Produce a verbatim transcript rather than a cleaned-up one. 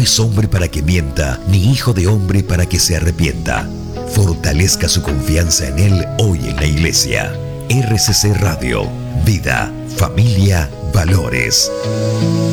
es hombre para que mienta, ni hijo de hombre para que se arrepienta. Fortalezca su confianza en Él hoy en la iglesia. R C C Radio, vida, familia, valores.